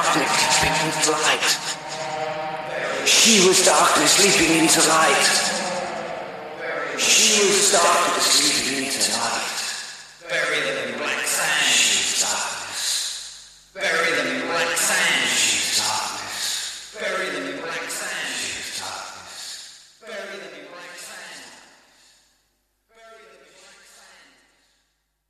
darkness sleeping into light. She was darkness sleeping into light. She was darkness sleeping into light.